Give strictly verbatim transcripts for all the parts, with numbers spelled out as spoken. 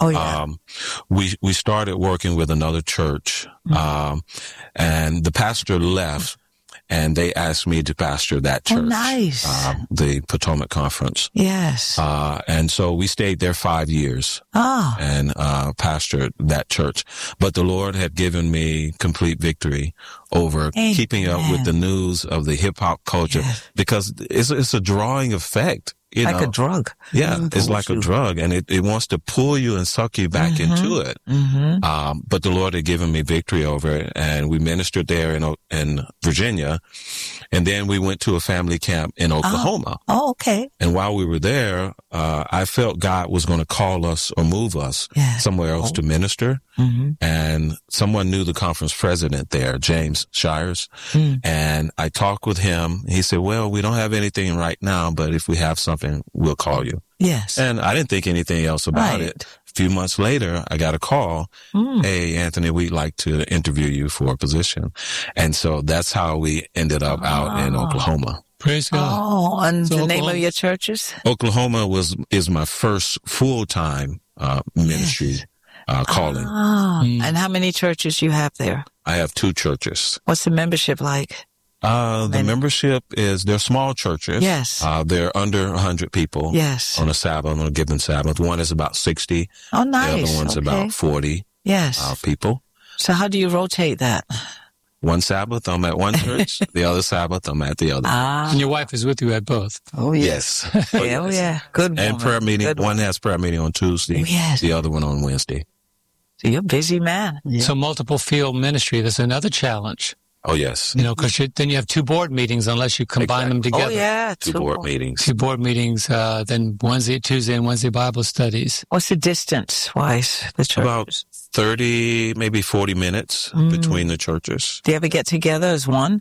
Oh, yeah. Um, we, we started working with another church, Mm-hmm. um, and the pastor left, and they asked me to pastor that church. Oh, nice. Uh, the Potomac Conference. Yes. Uh, and so we stayed there five years. Oh. And, uh, pastored that church. But the Lord had given me complete victory over Amen. keeping up with the news of the hip hop culture, Yes. because it's, it's a drawing effect. You Like know? a drug. Yeah, Mm, it's like you. a drug, and it, it wants to pull you and suck you back Mm-hmm. into it. Mm-hmm. Um, but the Lord had given me victory over it, and we ministered there in in Virginia, and then we went to a family camp in Oklahoma. Oh, okay. And while we were there, uh, I felt God was going to call us or move us Yeah. somewhere else Oh. to minister. Mm-hmm. And someone knew the conference president there, James Shires. Mm. And I talked with him. He said, well, we don't have anything right now, but if we have something, we'll call you. Yes. And I didn't think anything else about Right. it. A few months later, I got a call. Mm. Hey, Anthony, we'd like to interview you for a position. And so that's how we ended up out in Ah. Oklahoma. Praise God. Oh, and So the name Oklahoma- of your churches? Oklahoma was, is my first full-time, uh, ministry, uh, calling. Ah. Mm. And how many churches you have there? I have two churches. What's the membership like? Uh, the And- membership is, they're small churches. Yes. Uh, they're under a hundred people. Yes. On a Sabbath, on a given Sabbath. One is about sixty. Oh, nice. The other one's okay. about forty, Yes. uh, people. So how do you rotate that? One Sabbath, I'm at one church. The other Sabbath, I'm at the other. Ah. And your wife is with you at both. Oh, Yes. Yeah, oh, yeah. Good And woman. prayer meeting, Good one has prayer meeting on Tuesday. Oh, yes. The other one on Wednesday. So you're a busy man. So multiple field ministry, that's another challenge. Oh, yes. You know, because then you have two board meetings unless you combine them Exactly. together. Oh, yeah. Two two board more. meetings. Two board meetings, uh, then Wednesday, Tuesday, and Wednesday Bible studies. What's the distance wise? The churches? About thirty, maybe forty minutes Mm. between the churches. Do you ever get together as one?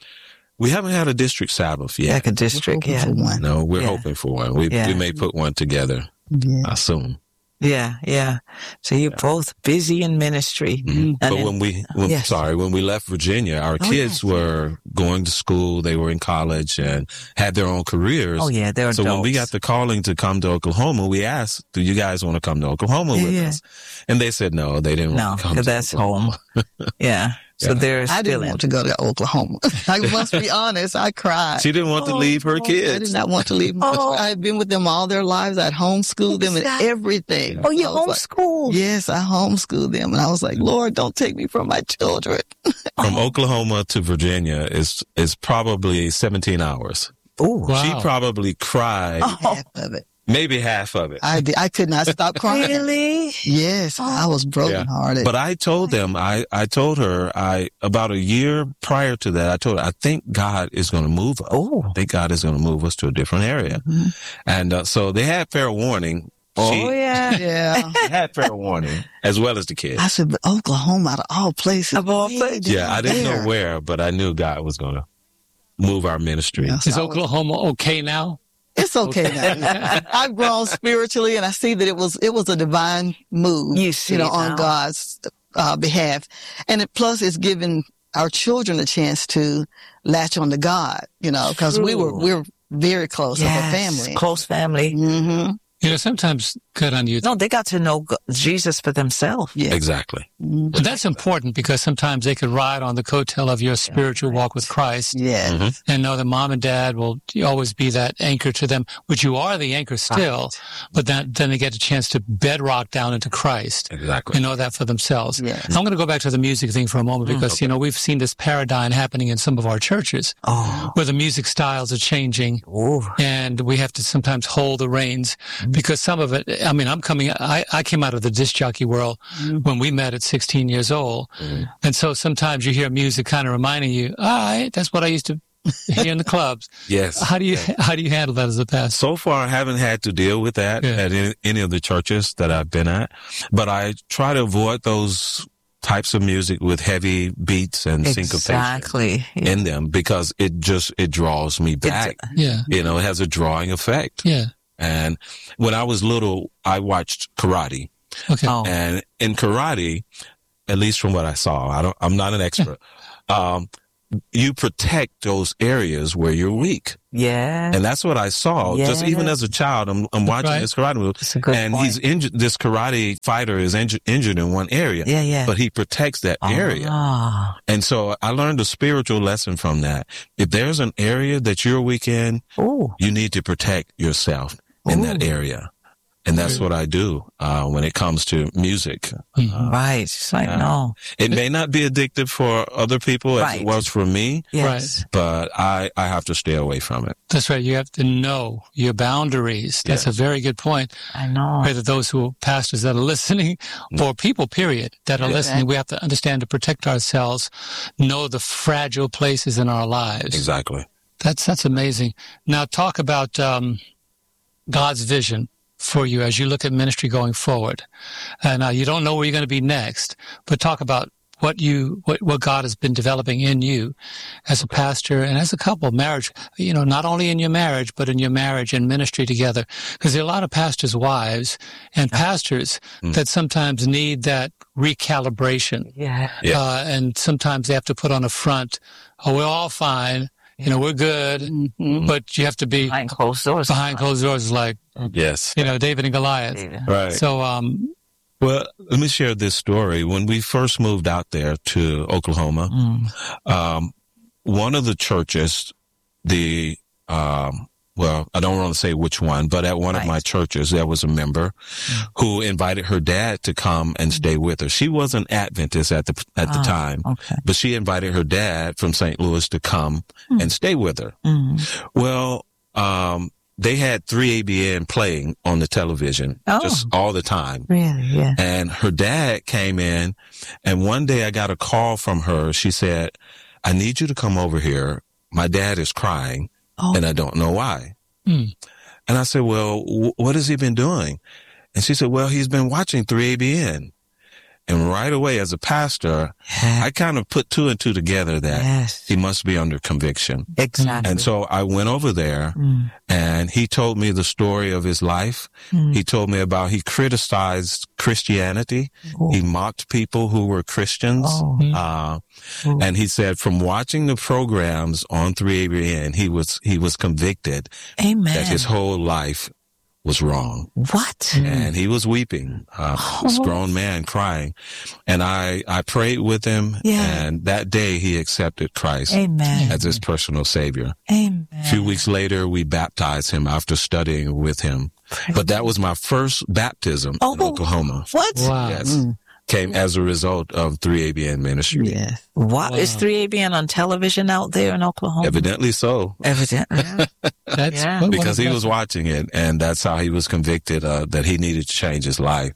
We haven't had a district Sabbath yet. Like a district, We're yeah. hoping for one. No, we're Yeah. hoping for one. We, Yeah. we may put one together Yeah. uh, soon. Yeah, yeah. So you're both busy in ministry. Mhm. And But then- when we, when, Yes. sorry, when we left Virginia, our Oh, kids yes. were going to school. They were in college and had their own careers. Oh, yeah, they're So when we got adults. the calling to come to Oklahoma, we asked, do you guys want to come to Oklahoma Yeah, with yeah. us? And they said no, they didn't No, want to come because to that's Oklahoma. home. Yeah. So Yeah. they're I still didn't in. want to go to Oklahoma. I must be honest. I cried. She didn't want to leave her I kids. did not want to leave. them. Oh. I had been with them all their lives. I'd homeschooled them and Exactly. everything. Oh, you I was like, homeschool? yes, I homeschooled them. And I was like, Lord, don't take me from my children. From Oklahoma to Virginia is is probably seventeen hours. Oh, Wow. She probably cried Half of it. maybe half of it. I did. I could not stop crying. really? Yes, I was brokenhearted. But I told them, I, I told her, I, about a year prior to that, I told her, I think God is going to move us. Oh. I think God is going to move us to a different area. Mm-hmm. And, uh, so they had fair warning. Oh, She yeah. yeah. had fair warning as well as the kids. I said, but Oklahoma, out of all places. Of all way places. down Yeah, I didn't there. know where, but I knew God was going to move our ministry. Yeah, so Is I was- Oklahoma okay now? It's okay now. I've grown spiritually, and I see that it was it was a divine move. You see know, it on now. God's uh, behalf, and it, plus it's given our children a chance to latch on to God. You know, because we were True. we were very close Yes. as a family. Close family. Mm-hmm. You know, sometimes, good on you. No, they got to know G- Jesus for themselves. Yeah. Exactly. But that's important because sometimes they could ride on the coattail of your spiritual walk with Christ Yeah. Mhm. and know that mom and dad will always be that anchor to them, which you are the anchor still, but that, then they get a chance to bedrock down into Christ Exactly. and know that for themselves. Yes. I'm going to go back to the music thing for a moment because, you know, we've seen this paradigm happening in some of our churches Oh. where the music styles are changing Oh. and we have to sometimes hold the reins because some of it, I mean, I'm coming, I, I came out of the disc jockey world when we met at sixteen years old. And so sometimes you hear music kind of reminding you, all right, that's what I used to hear in the clubs. Yes. How do you, how do you handle that as a pastor? So far, I haven't had to deal with that Yeah. at any, any of the churches that I've been at, but I try to avoid those types of music with heavy beats and syncopation Exactly. Yeah. in them because it just, it draws me back. Yeah. You know, it has a drawing effect. Yeah. And when I was little, I watched karate. Okay. Oh. And in karate, at least from what I saw, I don't, I'm not an expert. um, you protect those areas where you're weak. Yeah. And that's what I saw. Yeah. Just even as a child, I'm, I'm watching Right. this karate movie, That's a good and point. he's injured. This karate fighter is injured, injured in one area. Yeah, yeah. But he protects that area. Ah. And so I learned a spiritual lesson from that. If there's an area that you're weak in, Ooh. you need to protect yourself in that Ooh. area. And that's what I do uh, when it comes to music. Mhm. Right. It's like, yeah. no. It may not be addictive for other people as Right. it was for me, Yes. but I, I have to stay away from it. That's right. You have to know your boundaries. That's Yes. a very good point. I know. Whether those who are pastors that are listening or people, period, that are Exactly. listening, we have to understand to protect ourselves, know the fragile places in our lives. Exactly. That's that's amazing. Now talk about um, God's vision for you as you look at ministry going forward. And uh, you don't know where you're going to be next, but talk about what you what, what God has been developing in you as a pastor and as a couple, marriage. You know, not only in your marriage, but in your marriage and ministry together. Because there are a lot of pastors' wives and pastors Mm. that sometimes need that recalibration. Yeah. Yeah. Uh, and sometimes they have to put on a front, oh, we're all fine. You know, we're good. Mhm. But you have to be Behind closed doors. behind closed doors, like, Yes. you know, David and Goliath. David. Right. So, um, Well, let me share this story. When we first moved out there to Oklahoma, Mm. um, one of the churches, the, um, well, I don't want to say which one, but at one of Right. my churches, there was a member who invited her dad to come and stay with her. She was an Adventist at the, at the Ah, time, Okay. but she invited her dad from Saint Louis to come and stay with her. Mm. Well, um, they had three A B N playing on the television Oh. just all the time. Really? Yeah. And her dad came in, and one day I got a call from her. She said, I need you to come over here. My dad is crying, Oh. and I don't know why. Hmm. And I said, well, w- what has he been doing? And she said, well, he's been watching three A B N. And right away, as a pastor, Yeah. I kind of put two and two together that Yes. he must be under conviction. Exactly. And so I went over there, Mm. and he told me the story of his life. Mm. He told me about he criticized Christianity. Oh. He mocked people who were Christians. Oh. Uh, Oh. and he said from watching the programs on three A B N, he was, he was convicted Amen. that his whole life was wrong. What? And he was weeping, uh, this Oh. grown man crying. And I, I prayed with him. Yeah. And that day he accepted Christ Amen. as his personal savior. Amen. A few weeks later, we baptized him after studying with him. Praise But that was my first baptism Oh. in Oklahoma. What? wow. Yes. Mm. Came as a result of three A B N ministry. Yes. What? Wow. Is three A B N on television out there in Oklahoma? Evidently so, Evidently. That's Yeah. what- because what- he was watching it, and that's how he was convicted uh, that he needed to change his life.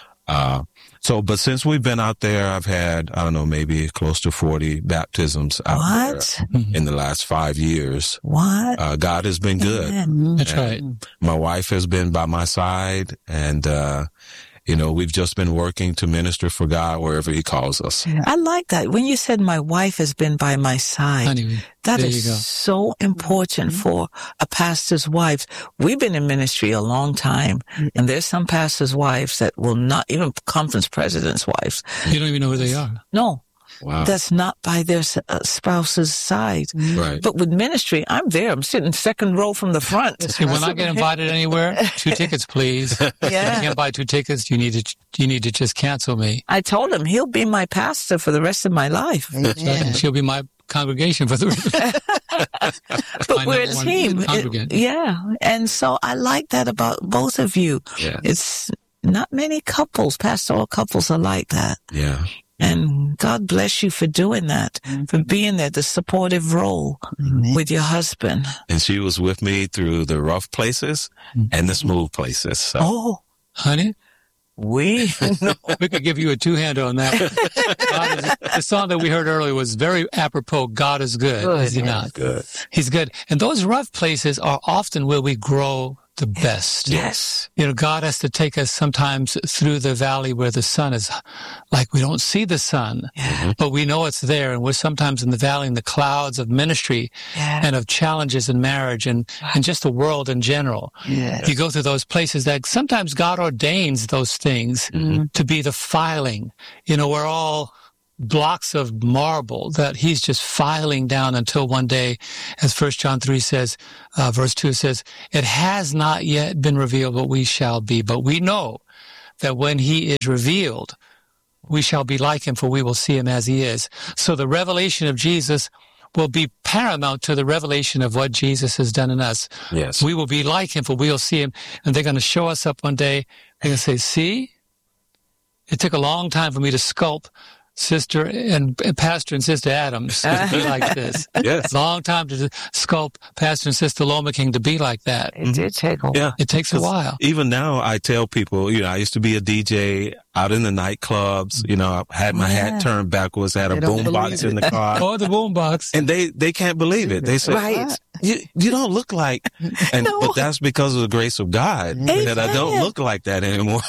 Uh, so, but since we've been out there, I've had, I don't know, maybe close to forty baptisms out What? there in the last five years. What? Uh, God has been good. Amen. That's And right. My wife has been by my side, and, uh, you know, we've just been working to minister for God wherever he calls us. I like that. When you said my wife has been by my side, Honey, that there is you go. so important for a pastor's wife. We've been in ministry a long time, and there's some pastors' wives that will not, even conference presidents' wives. You don't even know who they are. No, Wow. that's not by their s- uh, spouse's side. Right. But with ministry, I'm there. I'm sitting second row from the front. See, when I get invited anywhere, two tickets, please. If you Yeah. can't buy two tickets, you need to you need to just cancel me. I told him he'll be my pastor for the rest of my life. Amen. She'll be my congregation for the But My we're a number one team. congregant. It- yeah. And so I like that about both of you. Yeah. It's not many couples, pastoral couples are like that. Yeah. And God bless you for doing that, for being there, the supportive role Amen. with your husband. And she was with me through the rough places and the smooth places. So. Oh, honey. we know. We could give you a two-hander on that one. God is, the song that we heard earlier was very apropos. God is good, Good, is he yes. not? Good. He's good. And those rough places are often where we grow the best. Yes. You know, God has to take us sometimes through the valley where the sun is, like we don't see the sun, Yeah. but we know it's there. And we're sometimes in the valley in the clouds of ministry Yeah. and of challenges in marriage and, and just the world in general. Yes. You go through those places that sometimes God ordains those things Mm-hmm. to be the filing. You know, we're all blocks of marble that he's just filing down until one day, as First John three says, uh, verse two says, it has not yet been revealed what we shall be, but we know that when he is revealed, we shall be like him, for we will see him as he is. So the revelation of Jesus will be paramount to the revelation of what Jesus has done in us. Yes. We will be like him, for we will see him, and they're going to show us up one day. They're going to say, see, it took a long time for me to sculpt Sister and Pastor and Sister Adams to be like this. Yes. Long time to sculpt Pastor and Sister Loma King to be like that. It did take a while. Yeah. It takes a while. Even now, I tell people, you know, I used to be a D J out in the nightclubs. You know, I had my Yeah. hat turned backwards, had a They don't boom box believe in the car. Or the boombox. And they, they can't believe it. They say, Right. you, you don't look like, and, No. but that's because of the grace of God that I don't Amen. look like that anymore.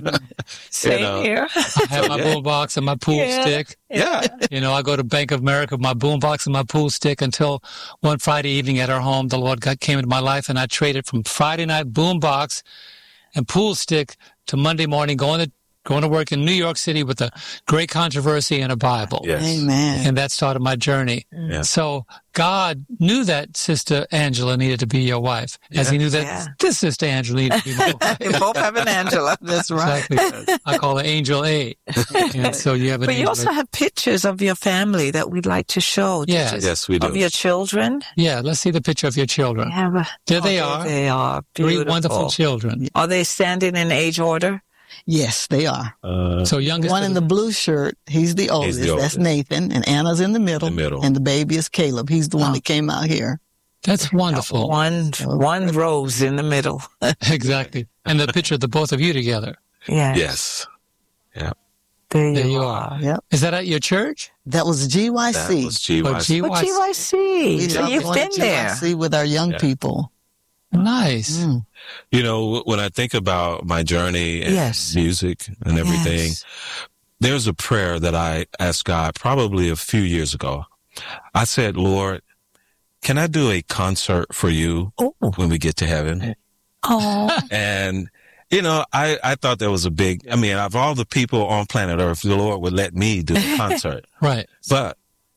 Same know. here. I have my Yeah. boombox and my pool Yeah. stick. Yeah. You know, I go to Bank of America with my boombox and my pool stick until one Friday evening at our home, the Lord God came into my life, and I traded from Friday night boombox and pool stick to Monday morning going to going to work in New York City with a great controversy and a Bible. Yes. Amen. And that started my journey. Yeah. So God knew that Sister Angela needed to be your wife, as he knew that Yeah. this Sister Angela needed to be my wife. We both have an Angela. That's right. Exactly. I call her Angel A. And so you have an But you Angel also A. have pictures of your family that we'd like to show. Yes. Pictures Yes, we do. Of your children. Yeah, let's see the picture of your children. We have a- There they oh, are. They are. Three Beautiful. wonderful children. Are they standing in age order? Yes, they are. Uh, So youngest One in the blue shirt, he's the oldest. the That's oldest. Nathan. And Anna's in the middle. The middle. And the baby is Caleb. He's the one Oh. that came out here. That's wonderful. One, one rose in the middle. Exactly. And the picture of the both of you together. Yeah. yes. Yeah. There, There you you are. Yep. Is that at your church? That was G Y That C. was G Or Y. G But Y C? G Y C. We So love you've going to been there. G Y C with our young Yeah. people. Nice. Mm. You know, when I think about my journey and Yes. music and everything, Yes. there's a prayer that I asked God probably a few years ago. I said, Lord, can I do a concert for you Oh. when we get to heaven? Oh. And, you know, I, I thought that was a big, I mean, of all the people on planet Earth, the Lord would let me do the concert. Right. But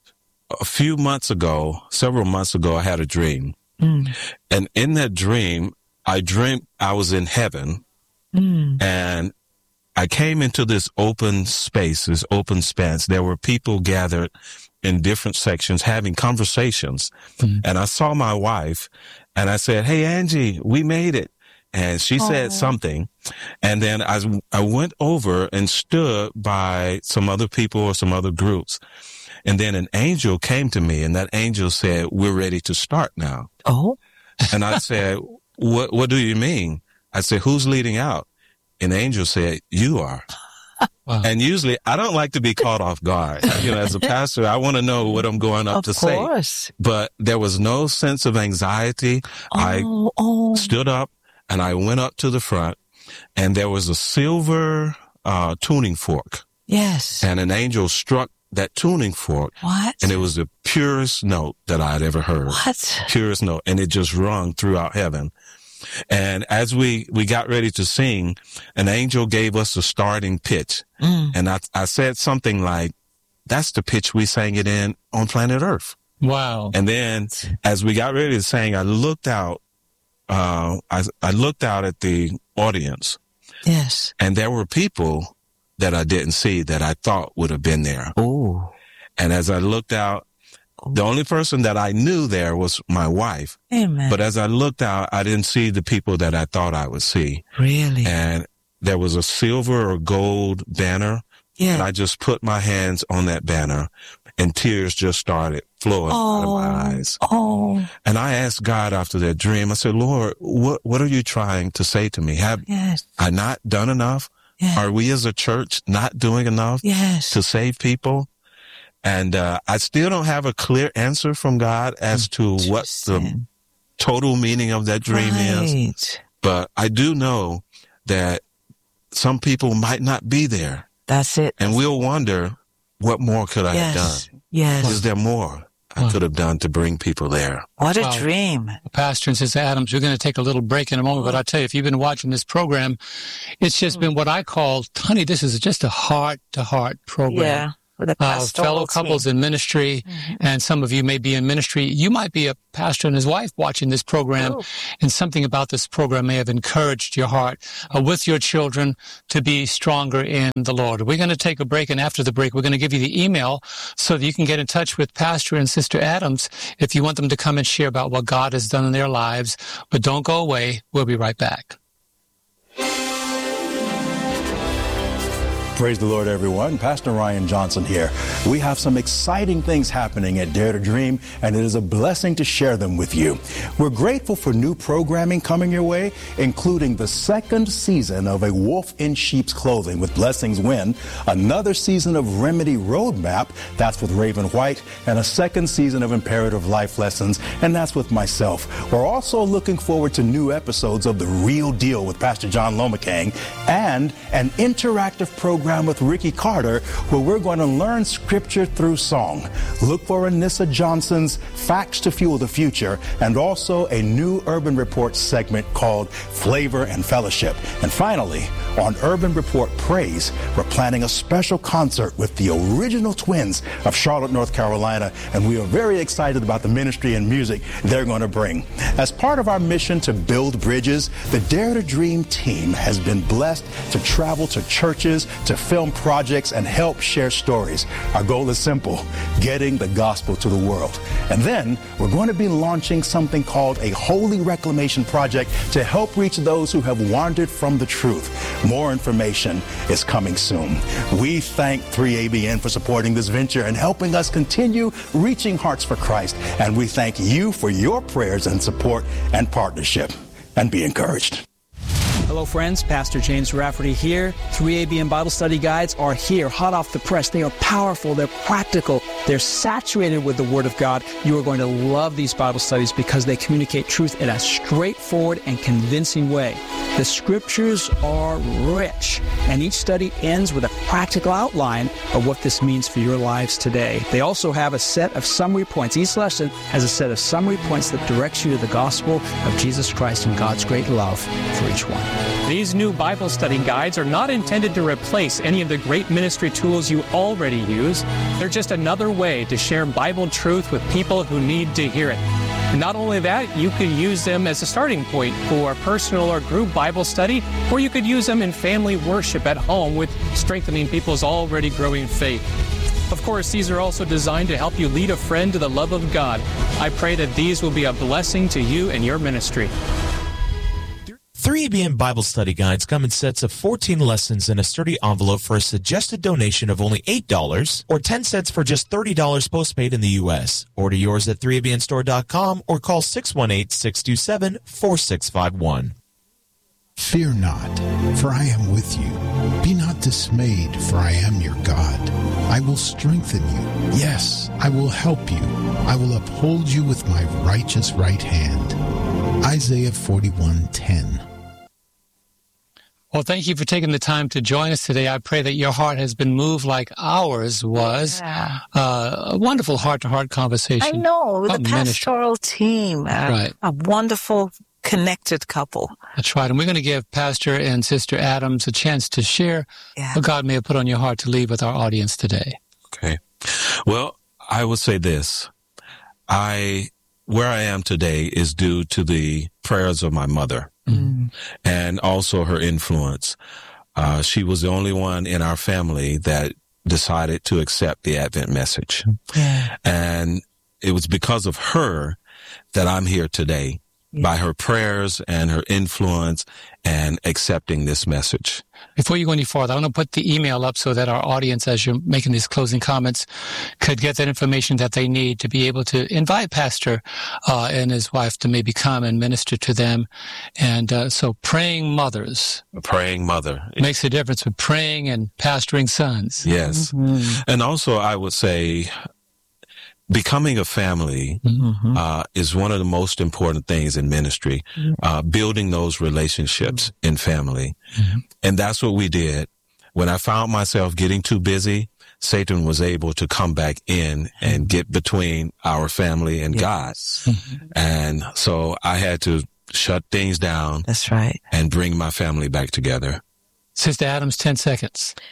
a few months ago, several months ago, I had a dream. Mm. And in that dream, I dreamt I was in heaven Mm. and I came into this open space, this open space. There were people gathered in different sections having conversations. Mhm. And I saw my wife and I said, hey, Angie, we made it. And she said Aw. something. And then I, I went over and stood by some other people or some other groups. And then an angel came to me and that angel said, we're ready to start now. Oh. And I said, what, what do you mean? I said, who's leading out? And the angel said, you are. Wow. And usually I don't like to be caught off guard. You know, as a pastor, I want to know what I'm going up Of to say. course. But there was no sense of anxiety. I Oh, oh. stood up and I went up to the front and there was a silver uh, tuning fork Yes. and an angel struck that tuning fork What? and it was the purest note that I had ever heard. What? Purest note. And it just rung throughout heaven. And as we, we got ready to sing, an angel gave us the starting pitch. Mm. And I, I said something like, that's the pitch we sang it in on planet Earth. Wow. And then as we got ready to sing, I looked out, uh, I, I looked out at the audience Yes. and there were people that I didn't see that I thought would have been there. Oh. And as I looked out, the only person that I knew there was my wife. Amen. But as I looked out, I didn't see the people that I thought I would see. Really? And there was a silver or gold banner. Yeah. And I just put my hands on that banner and tears just started flowing out of my eyes. Oh. And I asked God after that dream, I said, Lord, what, what are you trying to say to me? Have Yes. I not done enough? Yes. Are we as a church not doing enough Yes. to save people? And uh, I still don't have a clear answer from God as to what the Interesting. total meaning of that dream is. Right. But I do know that some people might not be there. That's it. And we'll wonder, what more could I have Yes. done? Yes. Is there more I Wow. could have done to bring people there? What a Wow. dream. Pastor and Sister Adams, we're going to take a little break in a moment, but I tell you, if you've been watching this program, it's just been what I call, honey, this is just a heart-to-heart program. Yeah. with a uh, pastoral fellow team. couples in ministry, mm-hmm. and some of you may be in ministry. You might be a pastor and his wife watching this program, oh. and something about this program may have encouraged your heart uh, with your children to be stronger in the Lord. We're going to take a break, and after the break, we're going to give you the email so that you can get in touch with Pastor and Sister Adams if you want them to come and share about what God has done in their lives. But don't go away. We'll be right back. Praise the Lord, everyone. Pastor Ryan Johnson here. We have some exciting things happening at Dare to Dream, and it is a blessing to share them with you. We're grateful for new programming coming your way, including the second season of A Wolf in Sheep's Clothing with Blessings Win, another season of Remedy Roadmap, that's with Raven White, and a second season of Imperative Life Lessons, and that's with myself. We're also looking forward to new episodes of The Real Deal with Pastor John Lomacang, and an interactive program with Ricky Carter, where we're going to learn scripture through song. Look for Anissa Johnson's Facts to Fuel the Future, and also a new Urban Report segment called Flavor and Fellowship. And finally, on Urban Report Praise, we're planning a special concert with the original twins of Charlotte, North Carolina, and we are very excited about the ministry and music they're going to bring. As part of our mission to build bridges, the Dare to Dream team has been blessed to travel to churches, to film projects, and help share stories. Our goal is simple: getting the gospel to the world. And then we're going to be launching something called a Holy Reclamation Project to help reach those who have wandered from the truth. More information is coming soon. We thank three A B N for supporting this venture and helping us continue reaching hearts for Christ. And we thank you for your prayers and support and partnership. And be encouraged. Hello, friends. Pastor James Rafferty here. three A B N Bible Study Guides are here, hot off the press. They are powerful. They're practical. They're saturated with the Word of God. You are going to love these Bible studies because they communicate truth in a straightforward and convincing way. The Scriptures are rich, and each study ends with a practical outline of what this means for your lives today. They also have a set of summary points. Each lesson has a set of summary points that directs you to the gospel of Jesus Christ and God's great love for each one. These new Bible study guides are not intended to replace any of the great ministry tools you already use. They're just another way to share Bible truth with people who need to hear it. And not only that, you could use them as a starting point for personal or group Bible study, or you could use them in family worship at home with strengthening people's already growing faith. Of course, these are also designed to help you lead a friend to the love of God. I pray that these will be a blessing to you and your ministry. three A B N Bible Study Guides come in sets of fourteen lessons in a sturdy envelope for a suggested donation of only eight dollars or ten sets for just thirty dollars postpaid in the U S. Order yours at three A B N store dot com or call six one eight, six two seven, four six five one. Fear not, for I am with you. Be not dismayed, for I am your God. I will strengthen you. Yes, I will help you. I will uphold you with my righteous right hand. Isaiah forty-one ten. Well, thank you for taking the time to join us today. I pray that your heart has been moved like ours was. Yeah. Uh, a wonderful heart-to-heart conversation. I know, with the ministry. pastoral team. Uh, right. A wonderful, connected couple. That's right. And we're going to give Pastor and Sister Adams a chance to share yeah. what God may have put on your heart to leave with our audience today. Okay. Well, I will say this. I, where I am today is due to the prayers of my mother. Mm. And also her influence. Uh, she was the only one in our family that decided to accept the Advent message. Yeah. And it was because of her that I'm here today, yeah. by her prayers and her influence and accepting this message. Before you go any farther, I want to put the email up so that our audience, as you're making these closing comments, could get that information that they need to be able to invite Pastor uh, and his wife to maybe come and minister to them. And uh, so praying mothers. A praying mother. Makes a difference with praying and pastoring sons. Yes. Mm-hmm. And also I would say becoming a family mm-hmm. uh, is one of the most important things in ministry, mm-hmm. uh, building those relationships mm-hmm. in family. Mm-hmm. And that's what we did. When I found myself getting too busy, Satan was able to come back in and get between our family and yes. God. Mm-hmm. And so I had to shut things down. That's right. And bring my family back together. Sister Adams, ten seconds.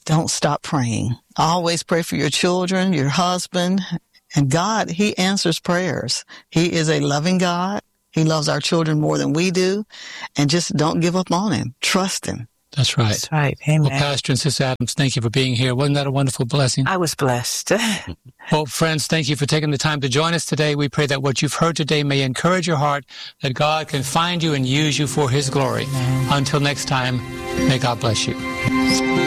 don't stop praying. Always pray for your children, your husband, and God, he answers prayers. He is a loving God. He loves our children more than we do. And just don't give up on him. Trust him. That's right. That's right. Amen. Well, Pastor and Sister Adams, thank you for being here. Wasn't that a wonderful blessing? I was blessed. Well, friends, thank you for taking the time to join us today. We pray that what you've heard today may encourage your heart, that God can find you and use you for his glory. Amen. Until next time, may God bless you.